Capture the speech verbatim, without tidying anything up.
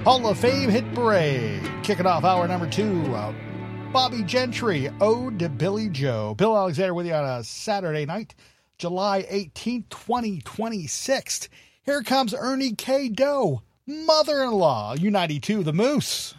Hall of Fame Hit Parade. Kicking off hour number two, uh, Bobby Gentry, Ode to Billy Joe. Bill Alexander with you on a Saturday night, July eighteenth, twenty twenty-six. Here comes Ernie K. Doe, Mother-in-Law, U ninety-two, The Moose.